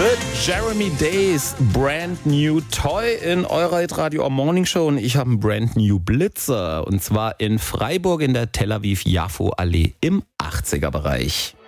Jeremy Days Brand New Toy in eurer Hitradio Morning Show und ich habe einen Brand New Blitzer und zwar in Freiburg in der Tel Aviv Yafo Allee im 80er Bereich.